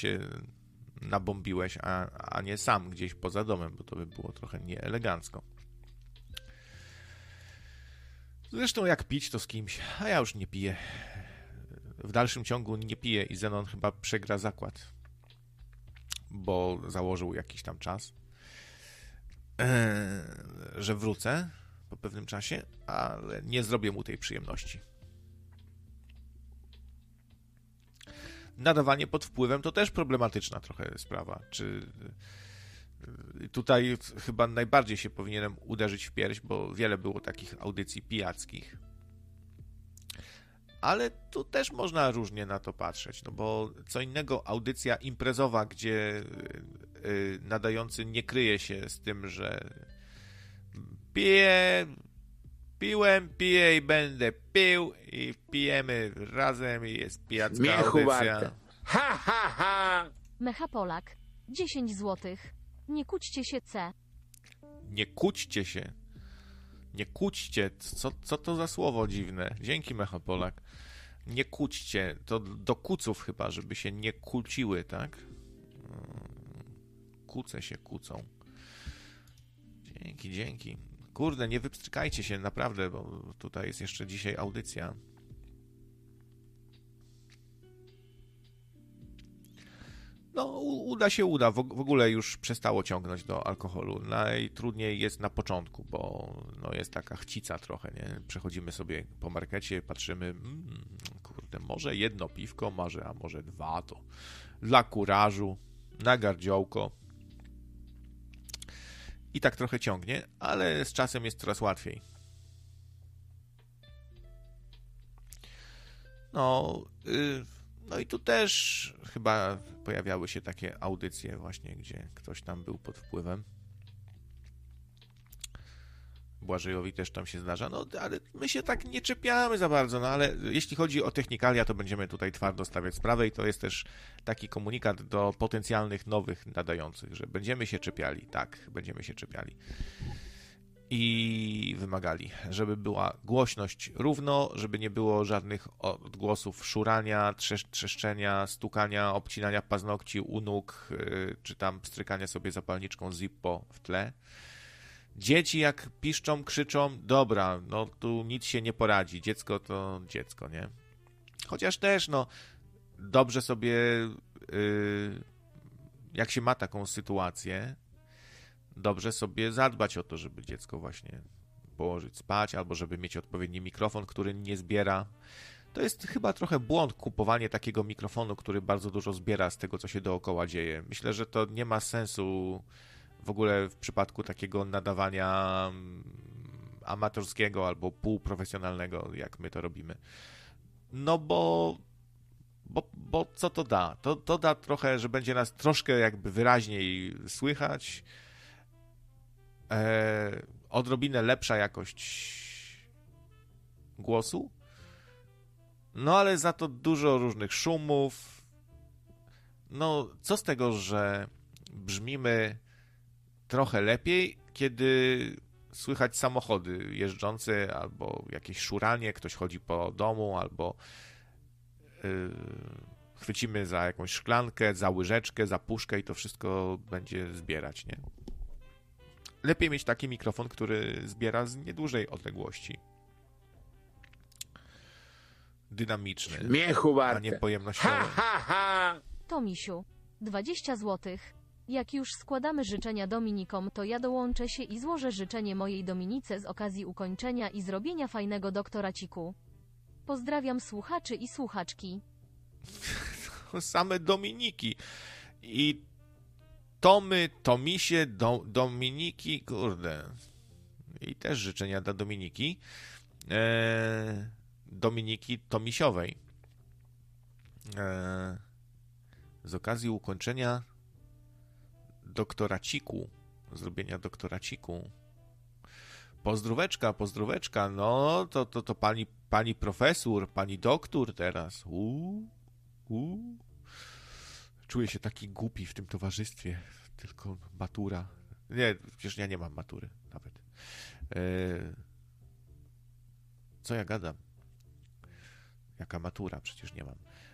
się nabombiłeś, a nie sam gdzieś poza domem, bo to by było trochę nieelegancko. Zresztą jak pić, to z kimś, a ja już nie piję. W dalszym ciągu nie piję i Zenon chyba przegra zakład, bo założył jakiś tam czas, że wrócę po pewnym czasie, ale nie zrobię mu tej przyjemności. Nadawanie pod wpływem to też problematyczna trochę sprawa. Czy tutaj chyba najbardziej się powinienem uderzyć w pierś, bo wiele było takich audycji pijackich. Ale tu też można różnie na to patrzeć, no bo co innego audycja imprezowa, gdzie nadający nie kryje się z tym, że piję i będę pił i pijemy razem i jest pijacka audycja. Ha, ha, ha! Mechapolak, 10 złotych. Nie kłóćcie się, C. Nie kłóćcie się. Nie kłóćcie. Co to za słowo dziwne? Dzięki, Mechapolak. Nie kłóćcie. To do kuców chyba, żeby się nie kłóciły, tak? Kuce się kłócą. Dzięki. Kurde, nie wypstrykajcie się, naprawdę, bo tutaj jest jeszcze dzisiaj audycja. No, uda. W ogóle już przestało ciągnąć do alkoholu. Najtrudniej jest na początku, bo no, jest taka chcica trochę, nie? Przechodzimy sobie po markecie, patrzymy, kurde, może jedno piwko, a może dwa, to dla kurażu, na gardziołko. I tak trochę ciągnie, ale z czasem jest coraz łatwiej. No i tu też chyba pojawiały się takie audycje właśnie, gdzie ktoś tam był pod wpływem. Błażejowi też tam się zdarza, no ale my się tak nie czepiamy za bardzo, no ale jeśli chodzi o technikalia, to będziemy tutaj twardo stawiać sprawę i to jest też taki komunikat do potencjalnych nowych nadających, że będziemy się czepiali, tak, będziemy się czepiali. I wymagali, żeby była głośność równo, żeby nie było żadnych odgłosów szurania, trzeszczenia, stukania, obcinania paznokci u nóg, czy tam pstrykania sobie zapalniczką Zippo w tle. Dzieci jak piszczą, krzyczą, dobra, no tu nic się nie poradzi, dziecko to dziecko, nie? Chociaż też, no, dobrze sobie, jak się ma taką sytuację, dobrze sobie zadbać o to, żeby dziecko właśnie położyć spać, albo żeby mieć odpowiedni mikrofon, który nie zbiera. To jest chyba trochę błąd kupowanie takiego mikrofonu, który bardzo dużo zbiera z tego, co się dookoła dzieje. Myślę, że to nie ma sensu w ogóle w przypadku takiego nadawania amatorskiego albo półprofesjonalnego, jak my to robimy. No bo co to da? To da trochę, że będzie nas troszkę jakby wyraźniej słychać, odrobinę lepsza jakość głosu, no ale za to dużo różnych szumów. No, co z tego, że brzmimy trochę lepiej, kiedy słychać samochody jeżdżące, albo jakieś szuranie, ktoś chodzi po domu, albo chwycimy za jakąś szklankę, za łyżeczkę, za puszkę i to wszystko będzie zbierać, nie? Lepiej mieć taki mikrofon, który zbiera z niedużej odległości. Dynamiczny, a nie pojemnościowy. Tomisiu, 20 złotych. Jak już składamy życzenia Dominikom, to ja dołączę się i złożę życzenie mojej Dominice z okazji ukończenia i zrobienie fajnego doktoraciku. Pozdrawiam słuchaczy i słuchaczki. Same Dominiki. I Tomy, Tomisie, Dominiki, kurde. I też życzenia dla Dominiki. Dominiki Tomisiowej. Z okazji ukończenia doktoraciku, zrobienia doktoraciku. Pozdróweczka, no to pani profesor, pani doktor teraz. Czuję się taki głupi w tym towarzystwie, tylko matura. Nie, przecież ja nie mam matury nawet. Co ja gadam? Jaka matura? Przecież nie mam.